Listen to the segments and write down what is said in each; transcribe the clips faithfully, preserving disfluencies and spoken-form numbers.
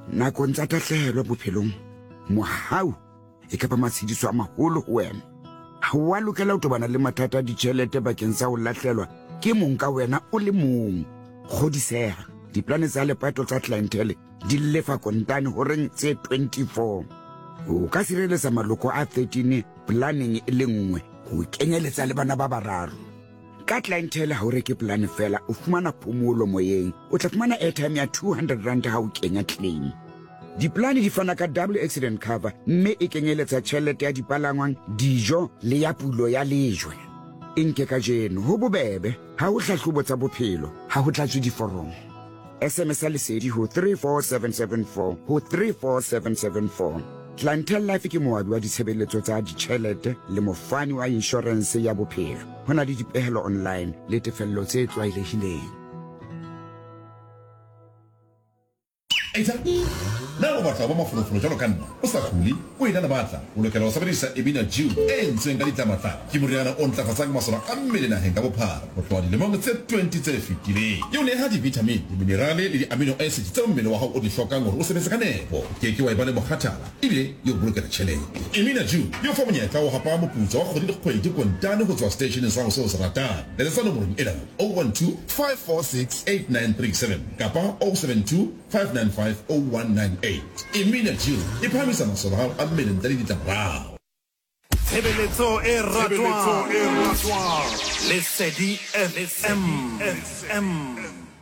nakong tsa tatlhehelo bophelong mohau e ka ba matshediso a maholo ho wena ha wa lokela ho tobana le mathata a ditjhelete bakeng sa ho lahlelwa ke mong ka wena o le mong kgodiseha diplane tsa lepato tsa clientele di lefa kontane ho reng tse twenty-four o ka sireletsa maloko a thirteen planning e le nngwe ho kenyeletsa le bana ba bararo ka clientele ha o reke plan fela o fumana phomolo moyeng o tla fumana airtime ya two hundred rand ha o kenya claim diplane di fana ka double accident cover mme e kenyeletsa tjhelete ya dipalangwang dijo le ya pulo ya lejwe inke ka jeno ho bobebe ha o hlahlobo tsa bophelo ha ho tlatswe diforomo S M S lesedi ho three four seven seven four ho three four seven seven four Clientele Life ke moabi wa ditshebeletso tsa ditjhelete le mofani wa insurance ya bophelo hona le dipehelo online le tefello tse tlwaelehileng Eita na o batla ba mafolofolo jalo ka nna o sa khuli o ina na batla o lokela ho sebedisa Emina Jew e ntseng ka ditlamata ke moriana o ntlafatsang masole a mmele naheng ka bophara ho tloha dilemong tse twenty tse fetileng yo ne ha di-vitamin di-minerale le di-amino acids tse mmele wa hao o di hlokang hore o sebetse ka nepo ke ke wa ibane mokhathala ebile yo bolokela tjhelete Emina Jew yo fa monyetla o hapa moputso wa kgwedi le kgwedi kontane ho tswa stationeng sa ho se o se ratang le tsa nomorong ena oh one two five four six eight nine three seven kapa oh seven two five nine five oh one nine eight Emina Jew e phamisa masole hao a mmele ntle le ditlamorao Tshebeletso e ratwang Lesedi F M.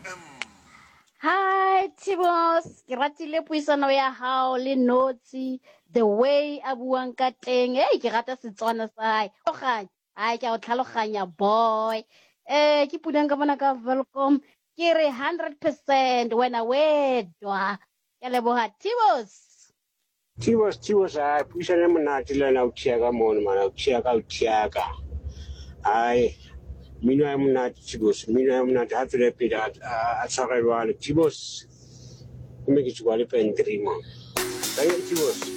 Hi Tibos, ke ratile puisano ya hao le Notsi the way a buang ka teng hey ke rata Setswana sa hae o ganya ai ke o tlhaloganya boy eh ke pudang ka bona ka welcome ke re one hundred percent wena wedwa ke leboha Tibos Tibos Tibos ai puisano monate le na o tšea mono mana o tšea ka o tšea ka ai mino ya monate Tibos mino ya monate ha tswele pele a tshwarelwa le Tibos mme ke tswa le pentri mo Tibos